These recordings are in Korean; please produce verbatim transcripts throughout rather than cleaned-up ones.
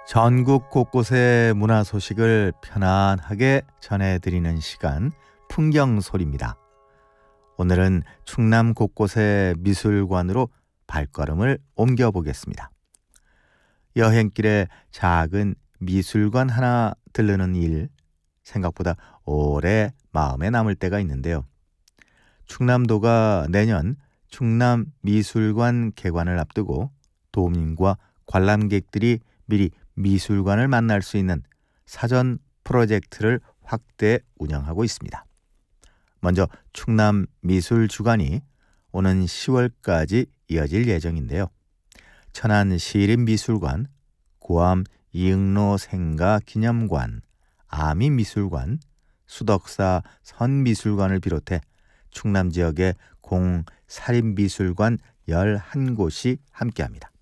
전국 곳곳의 문화 소식을 편안하게 전해드리는 시간 풍경소리입니다. 오늘은 충남 곳곳의 미술관으로 발걸음을 옮겨보겠습니다. 여행길에 작은 미술관 하나 들르는 일, 생각보다 오래 마음에 남을 때가 있는데요. 충남도가 내년 충남미술관 개관을 앞두고 도민과 관람객들이 미리 미술관을 만날 수 있는 사전 프로젝트를 확대 운영하고 있습니다. 먼저 충남미술주간이 오는 시월까지 이어질 예정인데요. 천안 시립미술관, 고암 이응로 생가 기념관, 아미미술관, 수덕사 선미술관을 비롯해 충남 지역의 공 사립미술관 열한 곳이 함께합니다.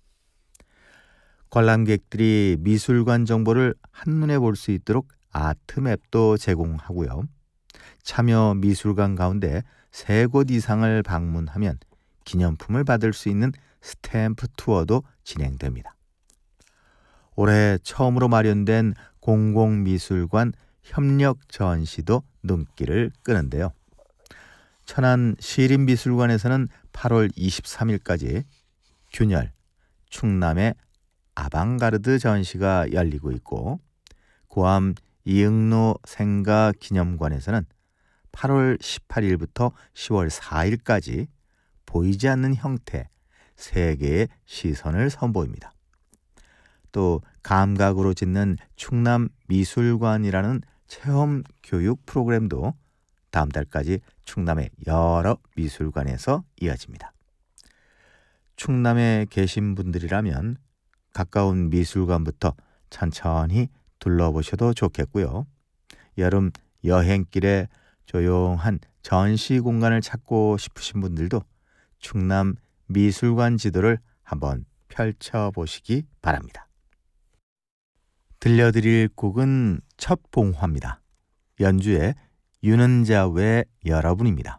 관람객들이 미술관 정보를 한눈에 볼 수 있도록 아트맵도 제공하고요. 참여 미술관 가운데 세 곳 이상을 방문하면 기념품을 받을 수 있는 스탬프 투어도 진행됩니다. 올해 처음으로 마련된 공공미술관 협력 전시도 눈길을 끄는데요. 천안 시립미술관에서는 팔월 이십삼일까지 균열, 충남의 아방가르드 전시가 열리고 있고, 고암 이응로 생가 기념관에서는 팔월 십팔일부터 시월 사일까지 보이지 않는 형태 세 개의 시선을 선보입니다. 또 감각으로 짓는 충남미술관이라는 체험 교육 프로그램도 다음 달까지 충남의 여러 미술관에서 이어집니다. 충남에 계신 분들이라면 가까운 미술관부터 천천히 둘러보셔도 좋겠고요. 여름 여행길에 조용한 전시 공간을 찾고 싶으신 분들도 충남 미술관 지도를 한번 펼쳐보시기 바랍니다. 들려드릴 곡은 첫 봉화입니다. 연주의 윤은자 외 여러분입니다.